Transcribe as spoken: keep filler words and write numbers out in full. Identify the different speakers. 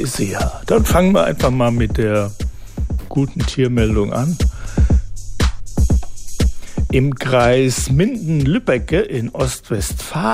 Speaker 1: Hinweise, ja. Dann fangen wir einfach mal mit der guten Tiermeldung an. Im Kreis Minden-Lübbecke in Ostwestfalen